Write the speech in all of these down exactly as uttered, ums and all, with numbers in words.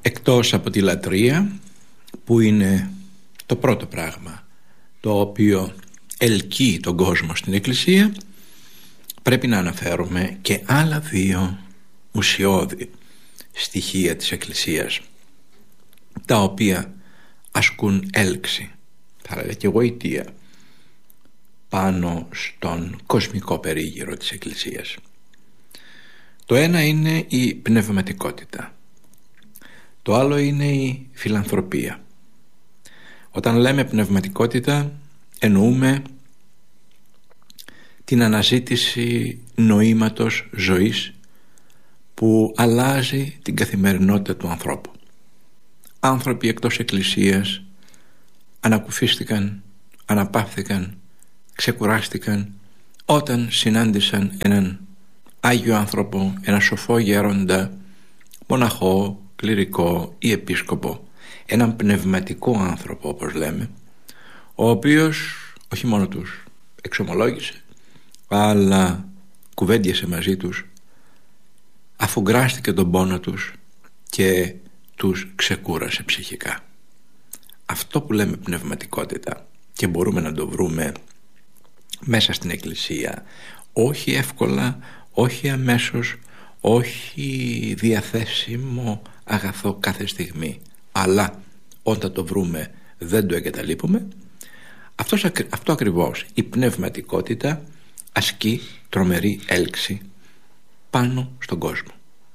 Εκτός από τη λατρεία, που είναι το πρώτο πράγμα το οποίο ελκύει τον κόσμο στην Εκκλησία, πρέπει να αναφέρουμε και άλλα δύο ουσιώδη στοιχεία της Εκκλησίας, τα οποία ασκούν έλξη, θα λέγα και γοητεία, πάνω στον κοσμικό περίγυρο της Εκκλησίας. Το ένα είναι η πνευματικότητα, το άλλο είναι η φιλανθρωπία. Όταν λέμε πνευματικότητα, εννοούμε την αναζήτηση νοήματος ζωής που αλλάζει την καθημερινότητα του ανθρώπου. Άνθρωποι εκτός εκκλησίας ανακουφίστηκαν, αναπαύθηκαν, ξεκουράστηκαν όταν συνάντησαν έναν Άγιο άνθρωπο, ένα σοφό γέροντα, μοναχό, κληρικό ή επίσκοπο, έναν πνευματικό άνθρωπο όπως λέμε, ο οποίος όχι μόνο τους εξομολόγησε, αλλά κουβέντιασε μαζί τους, αφουγκράστηκε τον πόνο τους και τους ξεκούρασε ψυχικά. Αυτό που λέμε πνευματικότητα, και μπορούμε να το βρούμε μέσα στην Εκκλησία, όχι εύκολα, όχι αμέσως, όχι διαθέσιμο αγαθό κάθε στιγμή, αλλά όταν το βρούμε δεν το εγκαταλείπουμε. Αυτός, αυτό ακριβώς, η πνευματικότητα, ασκεί τρομερή έλξη πάνω στον κόσμο.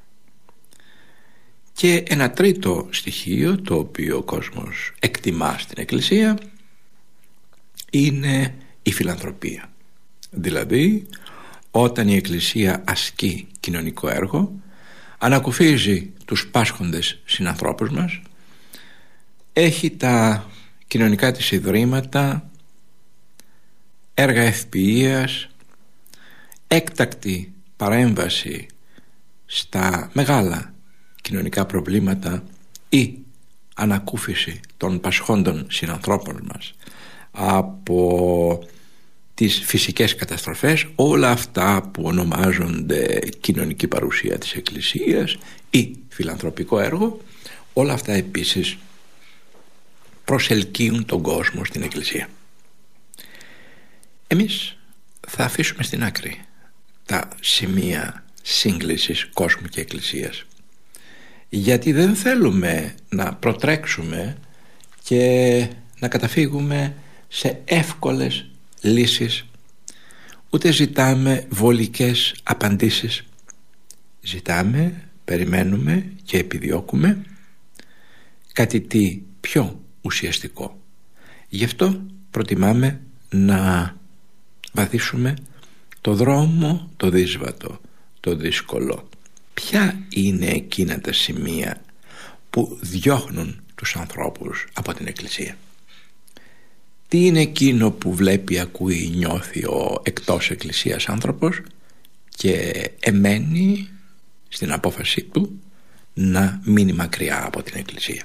Και ένα τρίτο στοιχείο, το οποίο ο κόσμος εκτιμά στην Εκκλησία, είναι η φιλανθρωπία. Δηλαδή, όταν η Εκκλησία ασκεί κοινωνικό έργο, ανακουφίζει τους πάσχοντες συνανθρώπους μας, έχει τα κοινωνικά της ιδρύματα, έργα ευποιίας, έκτακτη παρέμβαση στα μεγάλα κοινωνικά προβλήματα ή ανακούφιση των πασχόντων συνανθρώπων μας από τις φυσικές καταστροφές, όλα αυτά που ονομάζονται κοινωνική παρουσία της Εκκλησίας ή φιλανθρωπικό έργο, όλα αυτά επίσης προσελκύουν τον κόσμο στην Εκκλησία. Εμείς θα αφήσουμε στην άκρη τα σημεία σύγκλησης κόσμου και Εκκλησίας, γιατί δεν θέλουμε να προτρέξουμε και να καταφύγουμε σε εύκολες λύσεις, ούτε ζητάμε βολικές απαντήσεις. Ζητάμε, περιμένουμε και επιδιώκουμε κάτι τι πιο ουσιαστικό. Γι' αυτό προτιμάμε να βαθίσουμε το δρόμο το δύσβατο, το δύσκολο. Ποια είναι εκείνα τα σημεία που διώχνουν τους ανθρώπους από την Εκκλησία? Τι είναι εκείνο που βλέπει, ακούει, νιώθει ο εκτός Εκκλησίας άνθρωπος και εμένει στην απόφασή του να μείνει μακριά από την Εκκλησία?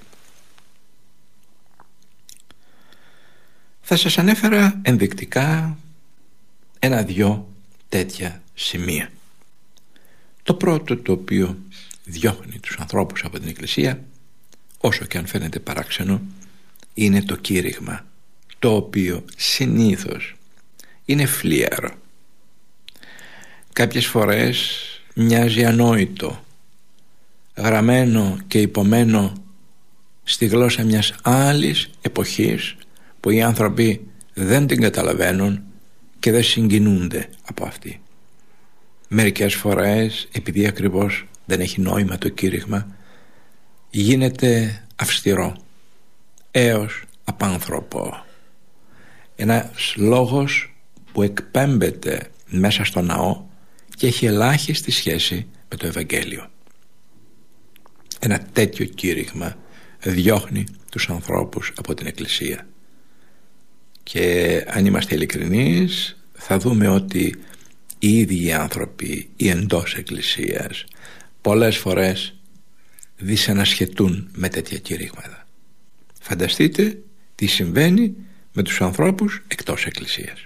Θα σας ανέφερα ενδεικτικά ένα-δυο τέτοια σημεία. Το πρώτο, το οποίο διώχνει τους ανθρώπους από την Εκκλησία, όσο και αν φαίνεται παράξενο, είναι το κήρυγμα, το οποίο συνήθως είναι φλίαρο. Κάποιες φορές μοιάζει ανόητο, γραμμένο και υπομένο στη γλώσσα μιας άλλης εποχής που οι άνθρωποι δεν την καταλαβαίνουν και δεν συγκινούνται από αυτή. Μερικές φορές, επειδή ακριβώς δεν έχει νόημα το κήρυγμα, γίνεται αυστηρό έως απάνθρωπο. Ένας λόγος που εκπέμπεται μέσα στο ναό και έχει ελάχιστη σχέση με το Ευαγγέλιο. Ένα τέτοιο κήρυγμα διώχνει τους ανθρώπους από την Εκκλησία. Και αν είμαστε ειλικρινείς, θα δούμε ότι οι ίδιοι οι άνθρωποι, οι εντός Εκκλησίας, πολλές φορές δυσανασχετούν με τέτοια κηρύγματα. Φανταστείτε τι συμβαίνει με τους ανθρώπους εκτός Εκκλησίας.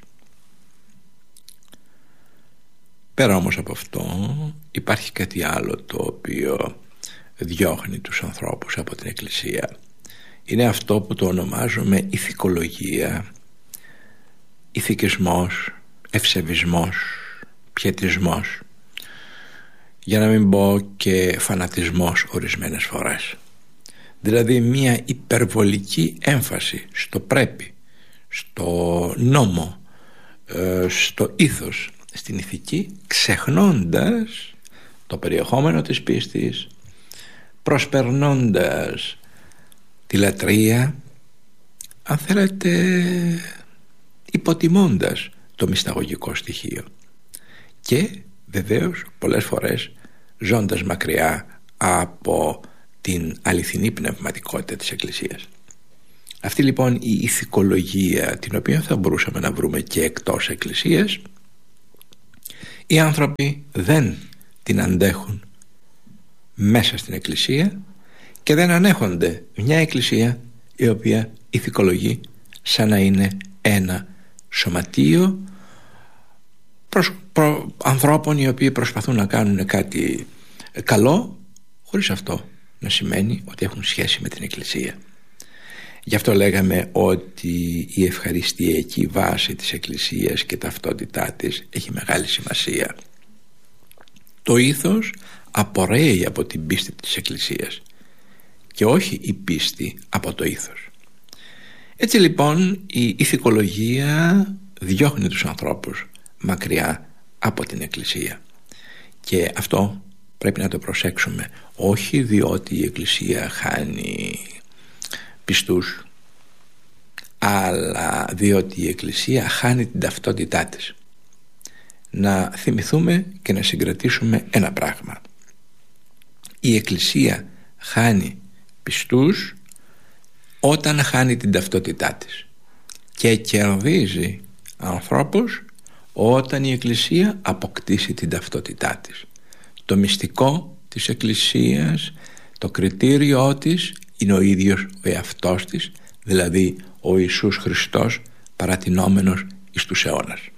Πέρα όμως από αυτό, υπάρχει κάτι άλλο το οποίο διώχνει τους ανθρώπους από την Εκκλησία. Είναι αυτό που το ονομάζουμε ηθικολογία, ηθικισμός, ευσεβισμός, πιετισμός, για να μην πω και φανατισμός ορισμένες φορές. Δηλαδή μια υπερβολική έμφαση στο πρέπει, στο νόμο, στο ήθος, στην ηθική, ξεχνώντας το περιεχόμενο της πίστης, προσπερνώντας τη λατρεία, αν θέλετε υποτιμώντας το μυσταγωγικό στοιχείο και βεβαίως πολλές φορές ζώντας μακριά από την αληθινή πνευματικότητα της Εκκλησίας. Αυτή λοιπόν η ηθικολογία, την οποία θα μπορούσαμε να βρούμε και εκτός Εκκλησίας, οι άνθρωποι δεν την αντέχουν μέσα στην Εκκλησία και δεν ανέχονται μια Εκκλησία η οποία ηθικολογεί σαν να είναι ένα σωματείο προς, προ, ανθρώπων οι οποίοι προσπαθούν να κάνουν κάτι καλό χωρίς αυτό να σημαίνει ότι έχουν σχέση με την Εκκλησία. Γι' αυτό λέγαμε ότι η ευχαριστιακή βάση της Εκκλησίας και ταυτότητά της έχει μεγάλη σημασία. Το ήθος απορρέει από την πίστη της Εκκλησίας και όχι η πίστη από το ήθος. Έτσι λοιπόν η ηθικολογία διώχνει τους ανθρώπους μακριά από την Εκκλησία και αυτό πρέπει να το προσέξουμε, όχι διότι η Εκκλησία χάνει πιστούς, αλλά διότι η Εκκλησία χάνει την ταυτότητά της. Να θυμηθούμε και να συγκρατήσουμε ένα πράγμα: η Εκκλησία χάνει πιστούς όταν χάνει την ταυτότητά της και κερδίζει ανθρώπους όταν η Εκκλησία αποκτήσει την ταυτότητά της. Το μυστικό της Εκκλησίας, το κριτήριό της είναι ο ίδιος ο εαυτός της, δηλαδή ο Ιησούς Χριστός παρατηνόμενος εις τους αιώνας.